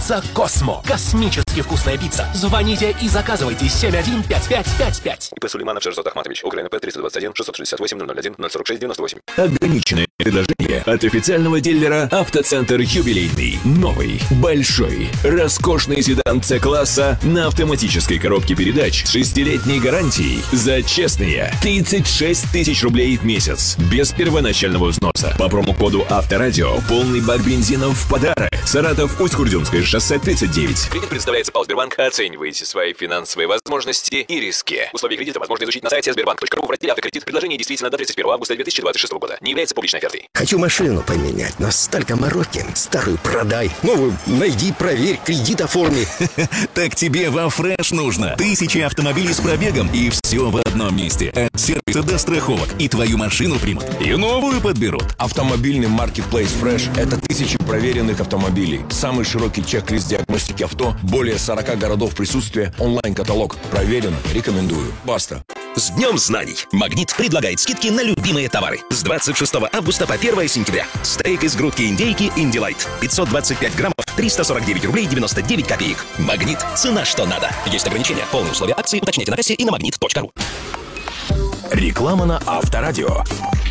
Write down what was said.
Пицца Космо. Космически вкусная пицца. Звоните и заказывайте 715555. ИП Сулейманов Шерзот Ахматович. Украина П 321 668 001 046 98. Ограниченное предложение от официального дилера «Автоцентр Юбилейный». Новый, большой, роскошный седан С-класса на автоматической коробке передач с 6-летней гарантией за честные 36 тысяч рублей в месяц. Без первоначального взноса. По промокоду «Авторадио» полный бак бензина в подарок. Саратов, Усть-Курдюмское шоссе 39. Кредит предоставляется ПАО «Сбербанк». Оценивайте свои финансовые возможности и риски. Условия кредита возможно изучить на сайте sberbank.ru в разделе «Автокредит». Предложение действительно до 31 августа 2026 года. Не является публичной офертой. Хочу машину поменять, но столько мороки. Старую продай, новую найди, проверь, кредит оформи. Так тебе во Фреш нужно. Тысячи автомобилей с пробегом и все в одном месте. От сервиса до страховок. И твою машину примут, и новую подберут. Автомобильный маркетплейс Fresh – это тысячи проверенных автомобилей. Самый широкий чек-лист диагностики авто, более 40 городов присутствия, онлайн-каталог. Проверено, рекомендую. Баста. С Днем знаний! «Магнит» предлагает скидки на любимые товары. С 26 августа по 1 сентября. Стейк из грудки индейки «Индилайт». 525 граммов, 349 рублей 99 копеек. «Магнит» – цена что надо. Есть ограничения. Полные условия акции уточняйте на кассе и на magnet.ru. Реклама на Авторадио.